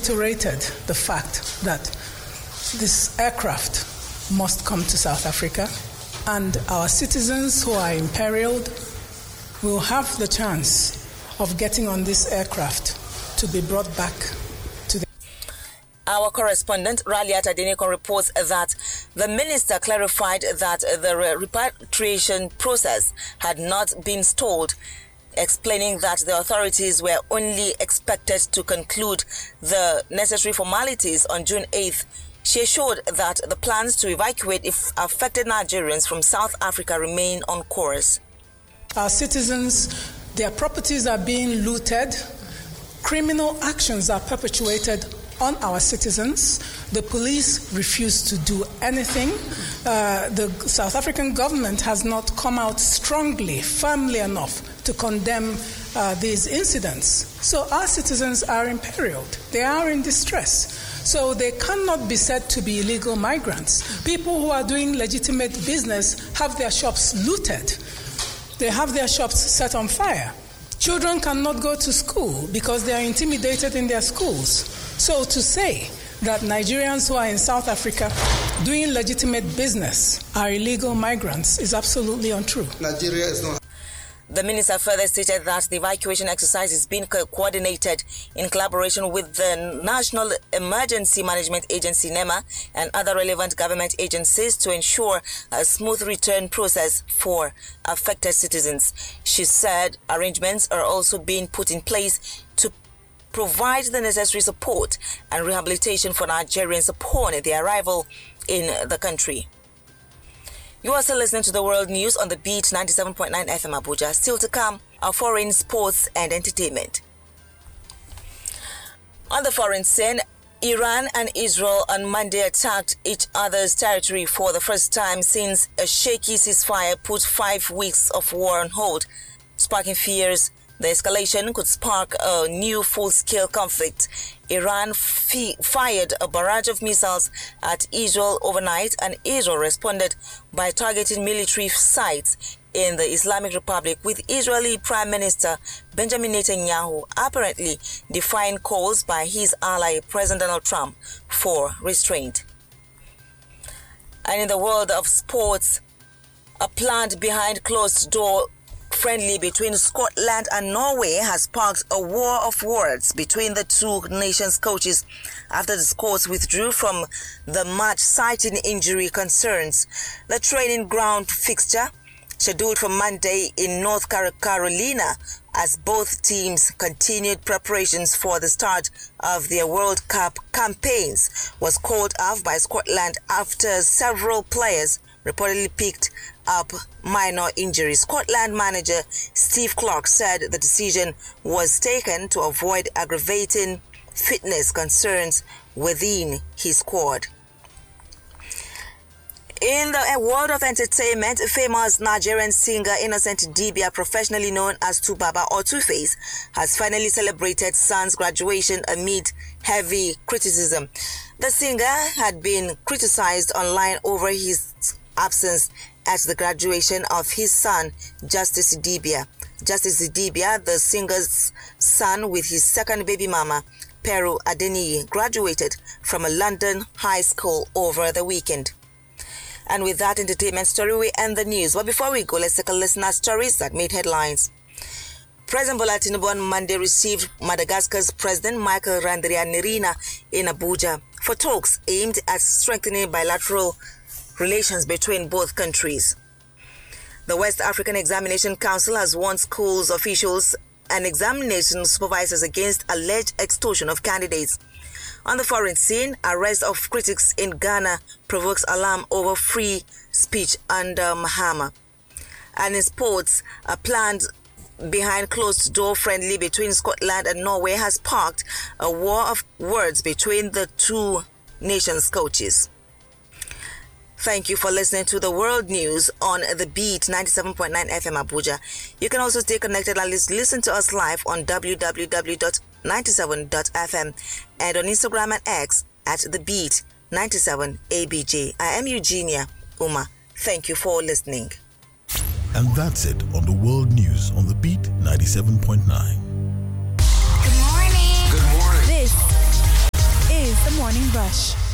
reiterated the fact that this aircraft must come to South Africa, and our citizens who are imperiled will have the chance of getting on this aircraft to be brought back to the... Our correspondent, Raliat Adeneko, reports that the minister clarified that the repatriation process had not been stalled, explaining that the authorities were only expected to conclude the necessary formalities on June 8th. She assured that the plans to evacuate affected Nigerians from South Africa remain on course. Our citizens, their properties are being looted. Criminal actions are perpetuated on our citizens. The police refuse to do anything. The South African government has not come out strongly, firmly enough to condemn these incidents. So our citizens are imperiled. They are in distress. So they cannot be said to be illegal migrants. People who are doing legitimate business have their shops looted. They have their shops set on fire. Children cannot go to school because they are intimidated in their schools. So to say that Nigerians who are in South Africa doing legitimate business are illegal migrants is absolutely untrue. Nigeria is not. The minister further stated that the evacuation exercise is being coordinated in collaboration with the National Emergency Management Agency, NEMA, and other relevant government agencies to ensure a smooth return process for affected citizens. She said arrangements are also being put in place to provide the necessary support and rehabilitation for Nigerians upon their arrival in the country. You are still listening to the World News on the Beat 97.9 FM Abuja. Still to come, our foreign sports and entertainment. On the foreign scene, Iran and Israel on Monday attacked each other's territory for the first time since a shaky ceasefire put 5 weeks of war on hold, sparking fears the escalation could spark a new full-scale conflict. Iran fired a barrage of missiles at Israel overnight, and Israel responded by targeting military sites in the Islamic Republic, with Israeli Prime Minister Benjamin Netanyahu apparently defying calls by his ally President Donald Trump for restraint. And in the world of sports, a planned behind-closed-door friendly between Scotland and Norway has sparked a war of words between the two nations' coaches after the Scots withdrew from the match citing injury concerns. The training ground fixture, scheduled for Monday in North Carolina, as both teams continued preparations for the start of their World Cup campaigns, was called off by Scotland after several players reportedly picked up minor injuries. Scotland manager Steve Clarke said the decision was taken to avoid aggravating fitness concerns within his squad. In the world of entertainment, famous Nigerian singer Innocent Idibia, professionally known as Tubaba or Two-Face, has finally celebrated son's graduation amid heavy criticism. The singer had been criticized online over his absence at the graduation of his son, Justice Idibia. Justice Idibia, the singer's son with his second baby mama, Peru Adeniyi, graduated from a London high school over the weekend. And with that entertainment story, we end the news. But before we go, let's take a listen at stories that made headlines. President Bola Tinubu on Monday received Madagascar's President Michael Randrianirina in Abuja for talks aimed at strengthening bilateral relations between both countries. The West African Examination Council has warned schools officials and examination supervisors against alleged extortion of candidates. On the foreign scene, arrest of critics in Ghana provokes alarm over free speech under Mahama. And in sports, a planned behind closed-door friendly between Scotland and Norway has sparked a war of words between the two nations' coaches. Thank you for listening to the World News on The Beat 97.9 FM Abuja. You can also stay connected and listen to us live on www.97.fm and on Instagram and X at The Beat 97ABJ. I am Eugenia Uma. Thank you for listening. And that's it on the World News on The Beat 97.9. Good morning. Good morning. This Morning Rush.